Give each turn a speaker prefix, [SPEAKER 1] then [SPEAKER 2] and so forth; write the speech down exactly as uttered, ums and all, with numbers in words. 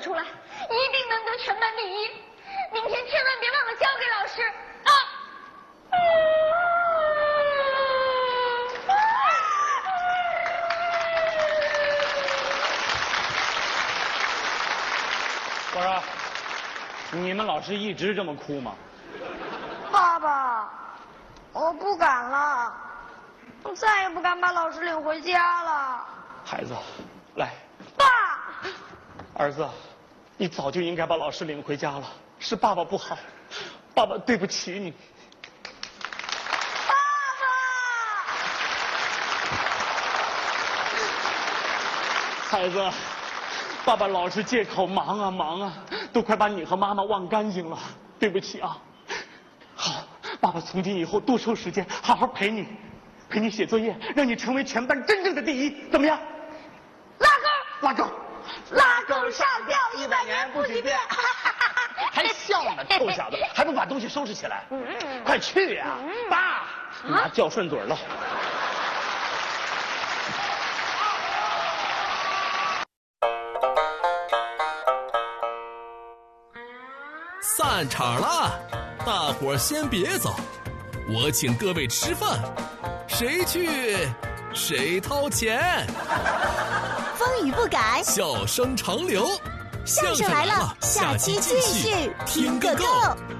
[SPEAKER 1] 出来，一定能得全班第一。明天千万别忘了交给老师啊！
[SPEAKER 2] 我说，你们老师一直这么哭吗？
[SPEAKER 1] 爸爸，我不敢了，我再也不敢把老师领回家了。
[SPEAKER 2] 孩子，来。
[SPEAKER 1] 爸，
[SPEAKER 2] 儿子，你早就应该把老师领回家了，是爸爸不好，爸爸对不起你。
[SPEAKER 1] 爸
[SPEAKER 2] 爸，孩子，爸爸老是借口忙啊忙啊，都快把你和妈妈忘干净了，对不起啊。好，爸爸从今以后多抽时间，好好陪你，陪你写作业，让你成为全班真正的第一，怎么样？
[SPEAKER 1] 拉钩，
[SPEAKER 2] 拉钩，
[SPEAKER 1] 拉钩上吊一百年不许变。
[SPEAKER 2] 还笑呢，臭小子，还不把东西收拾起来？快去呀！爸，妈叫顺嘴了。
[SPEAKER 3] 散场了，大伙儿先别走，我请各位吃饭，谁去谁掏钱。
[SPEAKER 4] 风雨不改，
[SPEAKER 3] 笑声长流，
[SPEAKER 4] 相声来了，下期继续听个够。